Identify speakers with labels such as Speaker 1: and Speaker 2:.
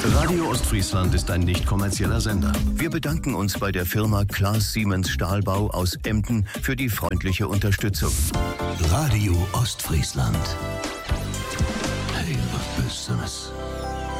Speaker 1: Radio Ostfriesland ist ein nicht kommerzieller Sender. Wir bedanken uns bei der Firma Klaas Siemens Stahlbau aus Emden für die freundliche Unterstützung.
Speaker 2: Radio Ostfriesland. Hey, was bist du das?